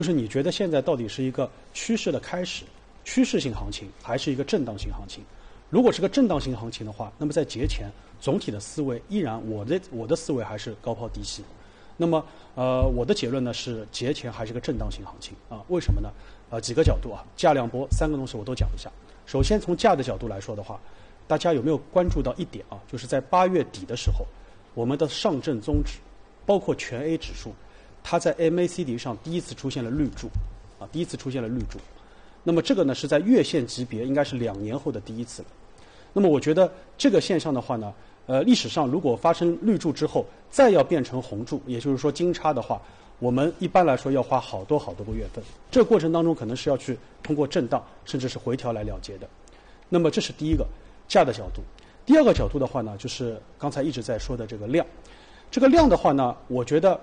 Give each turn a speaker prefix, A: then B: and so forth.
A: 就是你觉得现在到底是一个趋势的开始，趋势性行情，还是一个震荡性行情？如果是个震荡性行情的话，那么在节前总体的思维依然我的思维还是高抛低吸。那么我的结论呢是节前还是个震荡性行情啊？为什么呢？几个角度啊，价量波三个东西我都讲一下。首先从价的角度来说的话，大家有没有关注到一点啊？就是在8月底的时候，我们的上证综指，包括全 A 指数，它在 MACD 上第一次出现了绿柱，啊，第一次出现了绿柱。那么这个呢是在月线级别，应该是2年后的第一次了。那么我觉得这个现象的话呢，历史上如果发生绿柱之后，再要变成红柱，也就是说金叉的话，我们一般来说要花好多个月份。这个过程当中可能是要去通过震荡甚至是回调来了结的。那么这是第一个价的角度。第二个角度的话呢，就是刚才一直在说的这个量。这个量的话呢，我觉得